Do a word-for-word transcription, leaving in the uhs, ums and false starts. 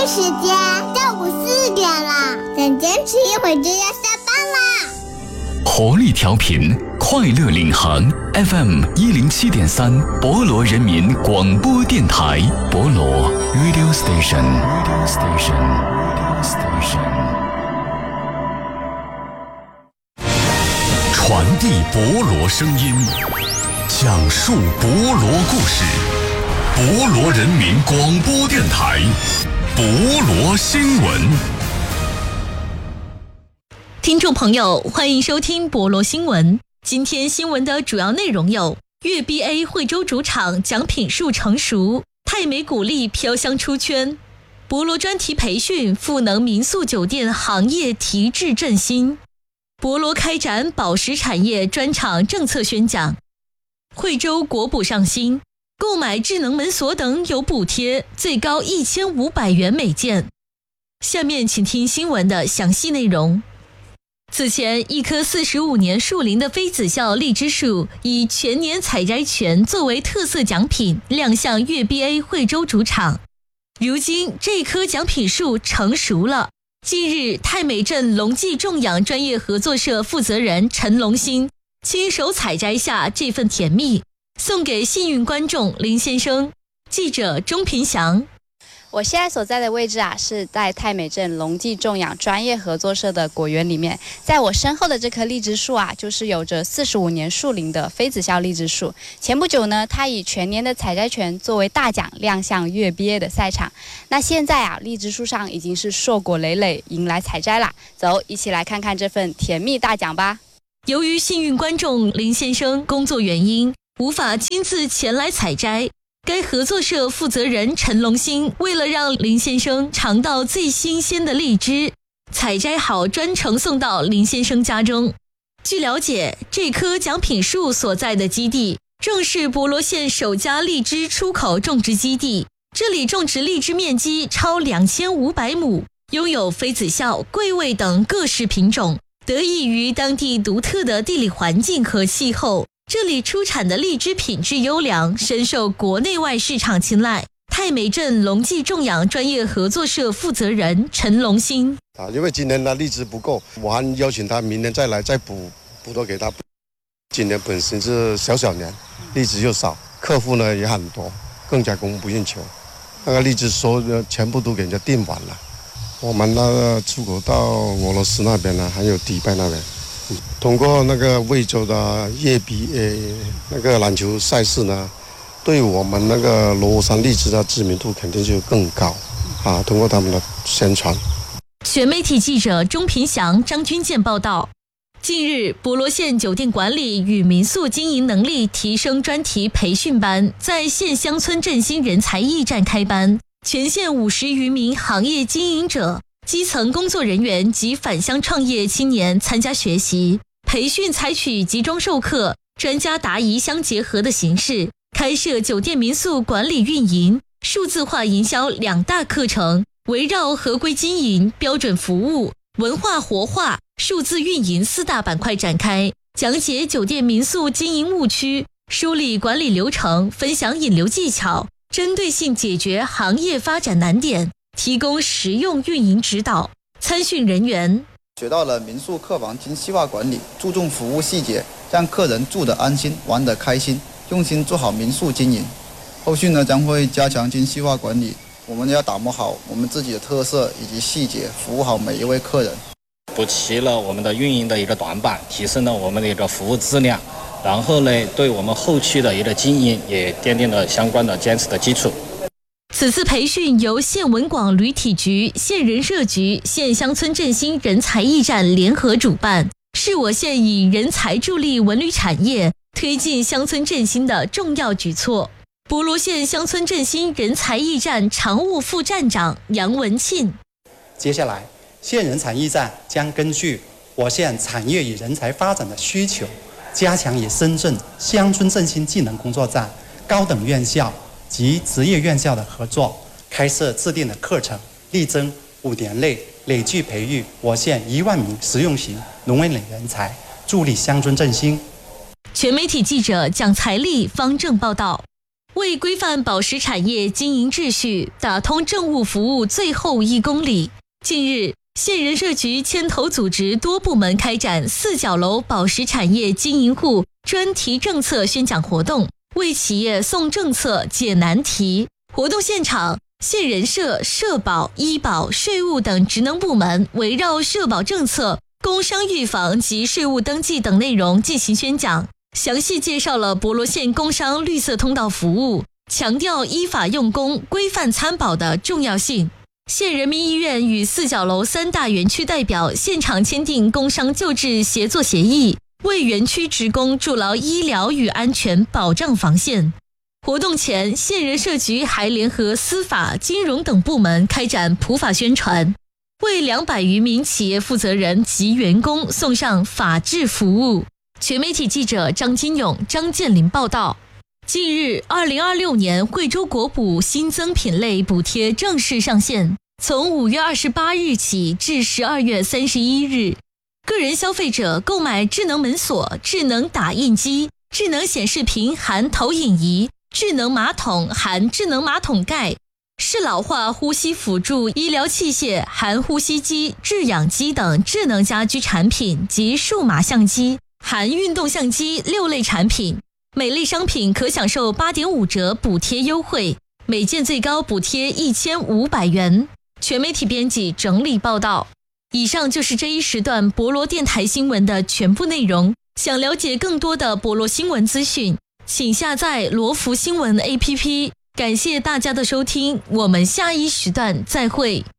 时间，下午四点了，再坚持一会儿就要下班啦。 活力调频，快乐领航 F M 一零七点三，博罗人民广播电台，博罗 Radio Station Radio Station Radio Station， 传递博罗声音，讲述博罗故事，博罗人民广播电台，博罗新闻。 听众朋友，欢迎收听博罗新闻。今天新闻的主要内容有：粤 B A 惠州主场奖品树成熟，泰美股利飘香出圈；博罗专题培训赋能民宿酒店行业提质振兴；博罗开展宝石产业专场政策宣讲；惠州国补上新，购买智能门锁等有补贴，最高一千五百元每件。下面请听新闻的详细内容。此前，一棵四十五年树龄的妃子笑荔枝树以全年采摘权作为特色奖品亮相粤 B A 惠州主场。如今，这棵奖品树成熟了。近日，泰美镇龙记种养专业合作社负责人陈龙兴亲手采摘下这份甜蜜，送给幸运观众林先生。记者钟平祥。 我现在所在的位置啊，是在泰美镇龙记种养专业合作社的果园里面。在我身后的这棵荔枝树啊，就是有着四十五年树龄的妃子笑荔枝树。前不久呢，它以全年的采摘权作为大奖亮相粤 B A 的赛场。那现在啊，荔枝树上已经是硕果累累，迎来采摘啦。走，一起来看看这份甜蜜大奖吧。 由于幸运观众林先生工作原因，无法亲自前来采摘。该合作社负责人陈龙兴为了让林先生尝到最新鲜的荔枝，采摘好专程送到林先生家中。据了解，这棵奖品树所在的基地正是博罗县首家荔枝出口种植基地，这里种植荔枝面积超两千五百亩，拥有妃子笑、桂味等各式品种。得益于当地独特的地理环境和气候，这里出产的荔枝品质优良，深受国内外市场青睐。泰美镇龙记种养专业合作社负责人陈龙兴啊，因为今年的荔枝不够，我还邀请他明年再来，再补补多给他。今年本身是小小年，荔枝又少，客户呢也很多，更加供不应求。那个荔枝收全部都给人家订完了，我们那个出口到俄罗斯那边呢，还有迪拜那边。通过那个惠州的粤 B A 那个篮球赛事呢，对我们那个罗山荔枝的知名度肯定就更高啊！通过他们的宣传。 全媒体记者钟平祥、张军健报道。近日，博罗县酒店管理与民宿经营能力提升专题培训班在县乡村振兴人才驿站开班，全县五十余名行业经营者、基层工作人员及返乡创业青年参加学习。培训采取集中授课、专家答疑相结合的形式，开设酒店民宿管理运营、数字化营销两大课程，围绕合规经营、标准服务、文化活化、数字运营四大板块展开，讲解酒店民宿经营误区，梳理管理流程，分享引流技巧，针对性解决行业发展难点，提供实用运营指导。参训人员学到了民宿客房精细化管理，注重服务细节，让客人住得安心，玩得开心，用心做好民宿经营。后续呢将会加强精细化管理，我们要打磨好我们自己的特色以及细节，服务好每一位客人。 补齐了我们的运营的一个短板，提升了我们的一个服务质量，然后呢，对我们后续的一个经营也奠定了相关的坚实的基础。 此次培训由县文广旅体局、县人社局、县乡村振兴人才驿站联合主办，是我县以人才助力文旅产业、推进乡村振兴的重要举措。博罗县乡村振兴人才驿站常务副站长杨文庆。 接下来，县人才驿站将根据我县产业与人才发展的需求，加强与深圳乡村振兴技能工作站、高等院校及职业院校的合作，开设制定的课程，力争五年内累计培育我县一万名实用型农文类人才，助力乡村振兴。 全媒体记者蒋才丽、方正报道。 为规范宝石产业经营秩序，打通政务服务最后一公里。近日，县人社局牵头组织多部门开展四角楼宝石产业经营户专题政策宣讲活动，为企业送政策解难题。活动现场，县人社、社保、医保、税务等职能部门围绕社保政策、工商预防及税务登记等内容进行宣讲，详细介绍了博罗县工商绿色通道服务，强调依法用工、规范参保的重要性。县人民医院与四角楼三大园区代表现场签订工商救治协作协议，为园区职工筑牢医疗与安全保障防线。活动前，县人社局还联合司法、金融等部门开展普法宣传，为两百余名企业负责人及员工送上法治服务。全媒体记者张金勇、张建林报道。近日，二零二六年惠州国补新增品类补贴正式上线，从五月二十八日起至十二月三十一日，个人消费者购买智能门锁、智能打印机、智能显示屏含投影仪、智能马桶含智能马桶盖、适老化呼吸辅助医疗器械含呼吸机、制氧机等智能家居产品及数码相机含运动相机六类产品，每类商品可享受 八点五折补贴优惠，每件最高补贴一千五百元。全媒体编辑整理报道。以上就是这一时段博罗电台新闻的全部内容。想了解更多的博罗新闻资讯，请下载罗福新闻 A P P。感谢大家的收听，我们下一时段再会。